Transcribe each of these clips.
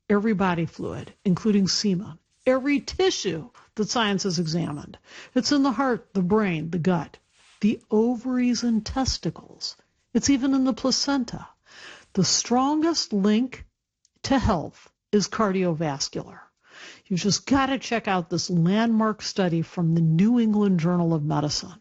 every body fluid, including semen, every tissue that science has examined. It's in the heart, the brain, the gut, the ovaries and testicles. It's even in the placenta. The strongest link to health is cardiovascular. You've just got to check out this landmark study from the New England Journal of Medicine.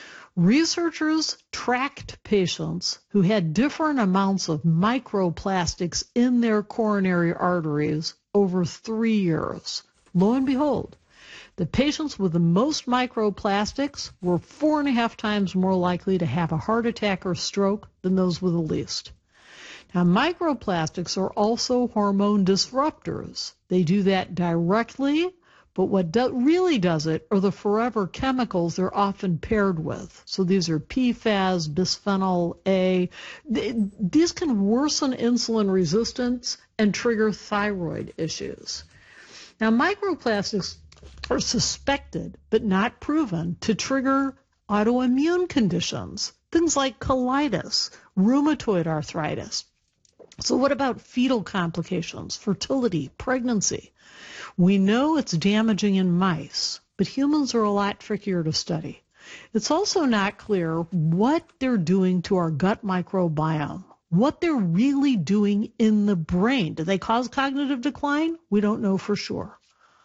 Researchers tracked patients who had different amounts of microplastics in their coronary arteries over 3 years. Lo and behold, the patients with the most microplastics were 4.5 times more likely to have a heart attack or stroke than those with the least. Now, microplastics are also hormone disruptors. They do that directly, but what really does it are the forever chemicals they're often paired with. So these are PFAS, bisphenol A. These can worsen insulin resistance and trigger thyroid issues. Now, microplastics are suspected, but not proven, to trigger autoimmune conditions, things like colitis, rheumatoid arthritis. So what about fetal complications, fertility, pregnancy? We know it's damaging in mice, but humans are a lot trickier to study. It's also not clear what they're doing to our gut microbiome, what they're really doing in the brain. Do they cause cognitive decline? We don't know for sure.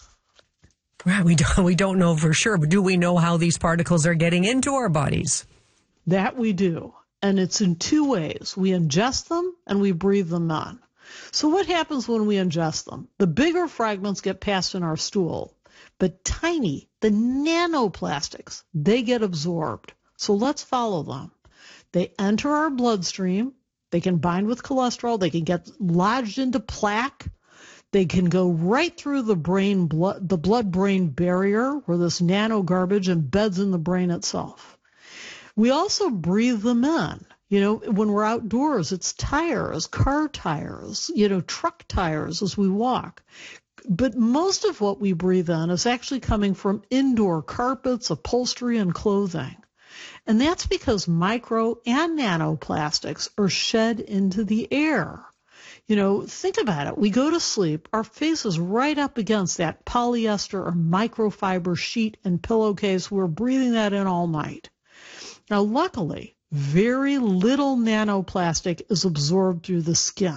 Right, we don't know for sure, but do we know how these particles are getting into our bodies? That we do, and it's in 2 ways. We ingest them and we breathe them in. So what happens when we ingest them? The bigger fragments get passed in our stool, but tiny, the nanoplastics, they get absorbed. So let's follow them. They enter our bloodstream. They can bind with cholesterol. They can get lodged into plaque. They can go right through the blood-brain barrier where this nano garbage embeds in the brain itself. We also breathe them in. You know, when we're outdoors, it's tires, car tires, truck tires as we walk. But most of what we breathe in is actually coming from indoor carpets, upholstery, and clothing. And that's because micro and nanoplastics are shed into the air. Think about it. We go to sleep, our face is right up against that polyester or microfiber sheet and pillowcase. We're breathing that in all night. Now, luckily, very little nanoplastic is absorbed through the skin.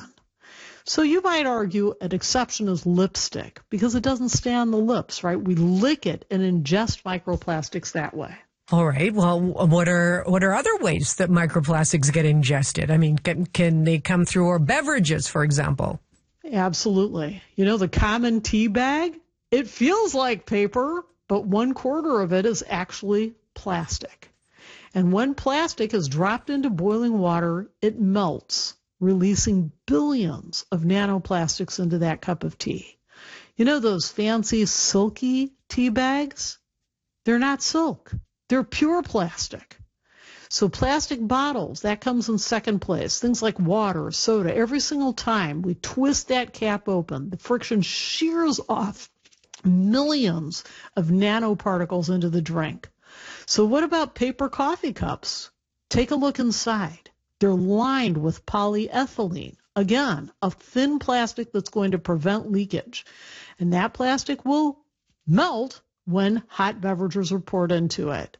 So you might argue an exception is lipstick because it doesn't stay on the lips, right? We lick it and ingest microplastics that way. All right. Well, what are other ways that microplastics get ingested? I mean, can they come through our beverages, for example? Absolutely. The common tea bag, it feels like paper, but 1/4 of it is actually plastic. And when plastic is dropped into boiling water, it melts, releasing billions of nanoplastics into that cup of tea. Those fancy silky tea bags? They're not silk. They're pure plastic. So plastic bottles, that comes in second place. Things like water, soda, every single time we twist that cap open, the friction shears off millions of nanoparticles into the drink. So what about paper coffee cups? Take a look inside. They're lined with polyethylene. Again, a thin plastic that's going to prevent leakage. And that plastic will melt when hot beverages are poured into it.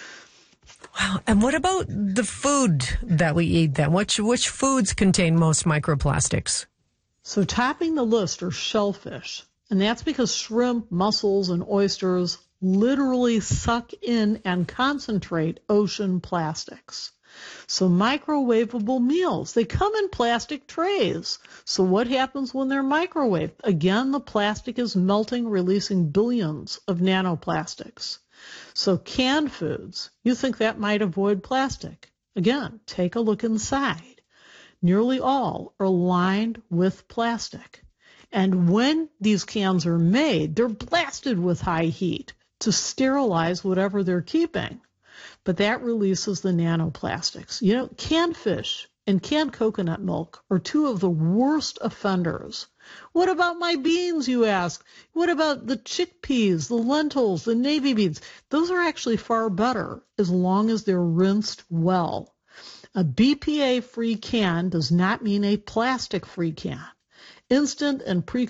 Wow. And what about the food that we eat then? Which foods contain most microplastics? So topping the list are shellfish. And that's because shrimp, mussels, and oysters literally suck in and concentrate ocean plastics. So microwavable meals, they come in plastic trays. So what happens when they're microwaved? Again, the plastic is melting, releasing billions of nanoplastics. So canned foods, you think that might avoid plastic. Again, take a look inside. Nearly all are lined with plastic. And when these cans are made, they're blasted with high heat to sterilize whatever they're keeping. But that releases the nanoplastics. Canned fish and canned coconut milk are 2 of the worst offenders. What about my beans, you ask? What about the chickpeas, the lentils, the navy beans? Those are actually far better as long as they're rinsed well. A BPA-free can does not mean a plastic-free can. Instant and pre